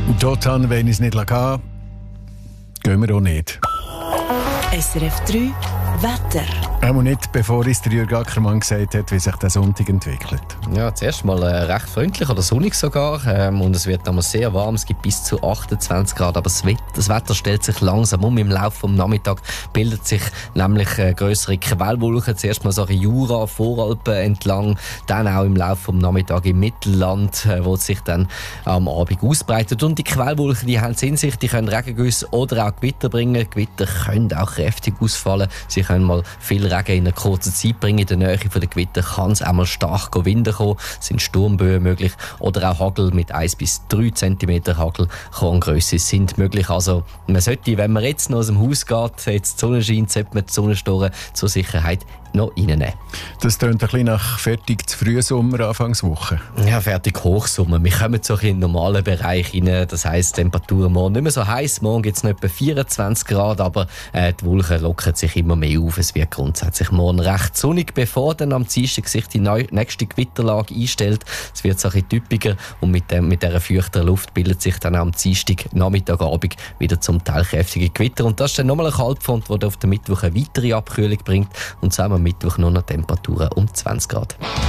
Dort wenn ich es nicht gehen, gehen wir auch nicht. SRF 3 Wetter. Auch nicht, bevor uns der Jürg Ackermann gesagt hat, wie sich der Sonntag entwickelt. Ja, zuerst mal recht freundlich oder sonnig sogar. Und es wird einmal sehr warm. Es gibt bis zu 28 Grad. Aber das Wetter stellt sich langsam um. Im Laufe des Nachmittags bildet sich nämlich grössere Quellwolken. Zuerst mal so in Jura, Voralpen entlang. Dann auch im Laufe des Nachmittags im Mittelland, wo es sich dann am Abend ausbreitet. Und die Quellwolken, die haben es in sich. Die können Regengüsse oder auch Gewitter bringen. Gewitter können auch kräftig ausfallen. Sie können mal viel Regen in einer kurzen Zeit bringen. In der Nähe der Gewitter kann es einmal stark Winden kommen. Es sind Sturmböen möglich oder auch Hagel mit 1 bis 3 cm Hagelkorngrösse sind möglich. Also man sollte, wenn man jetzt noch aus dem Haus geht, jetzt die Sonne scheint, sollte man die Sonnenstoren zur Sicherheit noch reinnehmen. Das tönt ein bisschen nach fertig zu Frühsommer, Anfangswoche. Ja, fertig Hochsommer. Wir kommen so in den normalen Bereich rein. Das heisst, Temperaturen morgen nicht mehr so heiß. Morgen gibt es noch etwa 24 Grad, aber die Wolken lockern sich immer mehr auf. Es wird grundsätzlich morgen recht sonnig, bevor dann am Dienstag sich die nächste Gewitterlage einstellt. Es wird so ein bisschen typischer und mit dieser feuchten Luft bildet sich dann am Dienstag, Nachmittag, Abend wieder zum Teil kräftige Gewitter. Und das ist dann nochmal eine Kaltfront, die auf den Mittwoch eine weitere Abkühlung bringt und zusammen am Mittwoch nur noch Temperaturen um 20 Grad.